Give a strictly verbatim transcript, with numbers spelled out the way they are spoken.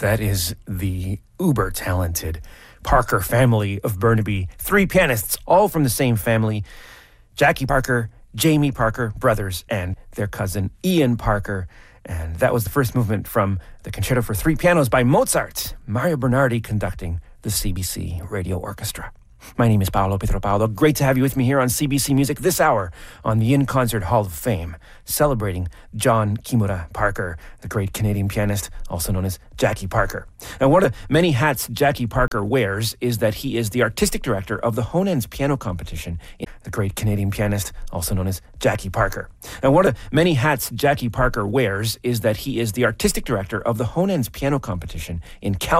That is the uber-talented Parker family of Burnaby. Three pianists, all from the same family. Jackie Parker, Jamie Parker, brothers, and their cousin Ian Parker. And that was the first movement from the Concerto for Three Pianos by Mozart. Mario Bernardi conducting the C B C Radio Orchestra. My name is Paolo Pietropaulo. Great to have you with me here on C B C Music this hour on the In Concert Hall of Fame, celebrating John Kimura Parker, the great Canadian pianist, also known as Jackie Parker. And one of the many hats Jackie Parker wears is that he is the artistic director of the Honens Piano Competition, the great Canadian pianist, also known as Jackie Parker. And one of the many hats Jackie Parker wears is that he is the artistic director of the Honens Piano Competition in Cal-